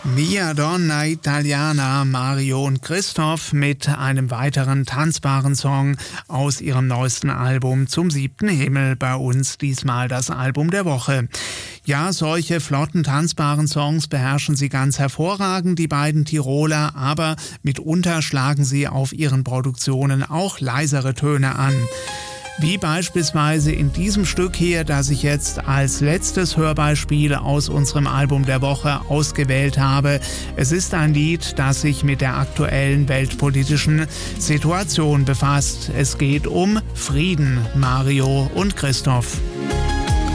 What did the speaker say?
Mia Donna Italiana, Mario und Christoph mit einem weiteren tanzbaren Song aus ihrem neuesten Album Zum 7. Himmel. Bei uns diesmal das Album der Woche. Ja, solche flotten, tanzbaren Songs beherrschen sie ganz hervorragend, die beiden Tiroler, aber mitunter schlagen sie auf ihren Produktionen auch leisere Töne an. Wie beispielsweise in diesem Stück hier, das ich jetzt als letztes Hörbeispiel aus unserem Album der Woche ausgewählt habe. Es ist ein Lied, das sich mit der aktuellen weltpolitischen Situation befasst. Es geht um Frieden, Mario und Christoph.